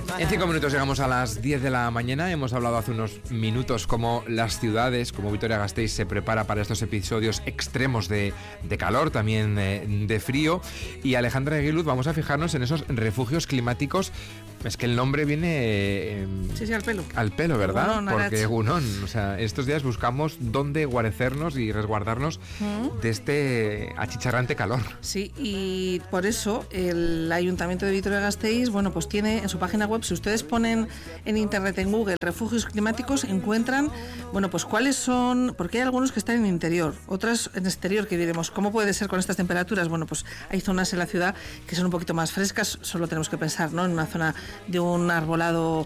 En 5 minutos llegamos a las 10 de la mañana. Hemos hablado hace unos minutos cómo las ciudades, como Vitoria-Gasteiz, se prepara para estos episodios extremos de calor, también de frío. Y Alejandra Eguiluz, vamos a fijarnos en esos refugios climáticos. Es que el nombre viene... sí, al pelo. Al pelo, ¿verdad? Egunon, porque Egunon, o sea, estos días buscamos dónde guarecernos y resguardarnos de este achicharrante calor. Sí, y por eso el Ayuntamiento de Vitoria-Gasteiz, bueno, pues tiene en su página web, si ustedes ponen en internet, en Google, refugios climáticos, encuentran, bueno, pues cuáles son, porque hay algunos que están en interior, otras en exterior, que diremos, ¿cómo puede ser con estas temperaturas? Bueno, pues hay zonas en la ciudad que son un poquito más frescas, solo tenemos que pensar, ¿no?, en una zona de un arbolado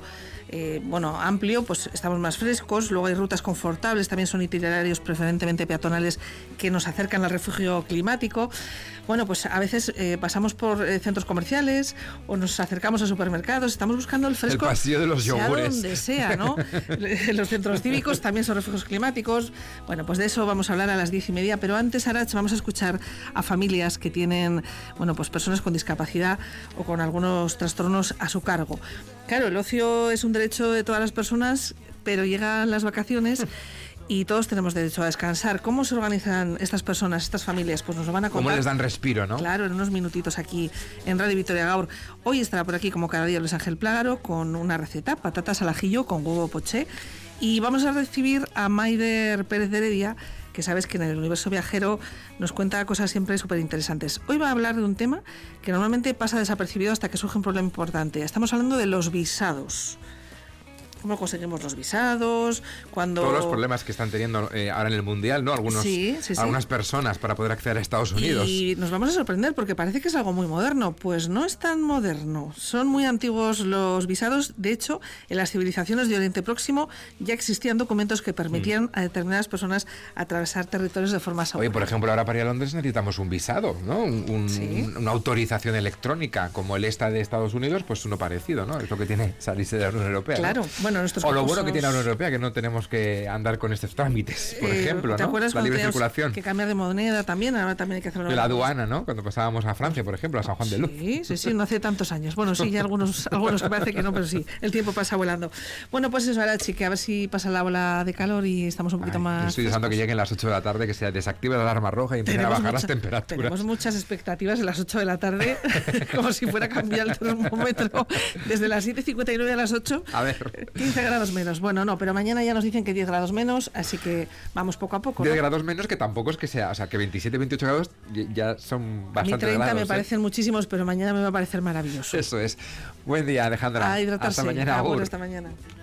amplio, pues estamos más frescos. Luego hay rutas confortables, también son itinerarios preferentemente peatonales que nos acercan al refugio climático. Bueno, pues a veces pasamos por centros comerciales o nos acercamos a supermercados, estamos buscando el fresco. El pasillo de los yogures. Sea donde sea, ¿no? Los centros cívicos también son refugios climáticos. Bueno, pues de eso vamos a hablar a las 10:30, pero antes, Arach, vamos a escuchar a familias que tienen, bueno, pues personas con discapacidad o con algunos trastornos a su cargo. Claro, el ocio es un derecho de todas las personas, pero llegan las vacaciones y todos tenemos derecho a descansar. ¿Cómo se organizan estas personas, estas familias? Pues nos lo van a contar. ¿Cómo les dan respiro, no? Claro, en unos minutitos aquí en Radio Vitoria Gaur. Hoy estará por aquí, como cada día, Luis Ángel Plágaro con una receta, patatas al ajillo con huevo poché. Y vamos a recibir a Maider Pérez de Heredia, que sabes que en el universo viajero nos cuenta cosas siempre súper interesantes. Hoy va a hablar de un tema que normalmente pasa desapercibido hasta que surge un problema importante. Estamos hablando de los visados. ¿Cómo conseguimos los visados? Cuando... Todos los problemas que están teniendo ahora en el Mundial, ¿no? Algunas personas para poder acceder a Estados Unidos. Y nos vamos a sorprender porque parece que es algo muy moderno. Pues no es tan moderno. Son muy antiguos los visados. De hecho, en las civilizaciones de Oriente Próximo ya existían documentos que permitían a determinadas personas atravesar territorios de forma segura. Oye, por ejemplo, ahora para ir a Londres necesitamos un visado, ¿no? Una autorización electrónica, como el esta de Estados Unidos, pues uno parecido, ¿no? Es lo que tiene salirse de la Unión Europea. Claro, ¿no? Bueno, o lo bueno que tiene la Unión Europea, que no tenemos que andar con estos trámites, por ejemplo, ¿no? ¿Te acuerdas la libre circulación? Que cambiar de moneda también, ahora también hay que hacerlo. De la aduana, ¿no? Cuando pasábamos a Francia, por ejemplo, a San Juan de Luz. Sí, no hace tantos años. Bueno, sí, ya algunos que parece que no, pero sí, el tiempo pasa volando. Bueno, pues eso, Arachi, que a ver si pasa la ola de calor y estamos un poquito más... Estoy deseando que lleguen las 8 de la tarde, que se desactive la alarma roja y empiecen a bajar las temperaturas. Tenemos muchas expectativas en las 8 de la tarde, como si fuera a cambiar el termómetro desde las 7:59 a las 8. A ver. 15 grados menos. Bueno, no, pero mañana ya nos dicen que 10 grados menos, así que vamos poco a poco, ¿no? 10 grados menos, que tampoco es que sea, o sea, que 27, 28 grados ya son bastante. A mí 30 grados, me parecen muchísimos, pero mañana me va a parecer maravilloso. Eso es. Buen día, Alejandra. A hidratarse. Hasta mañana. Hasta mañana.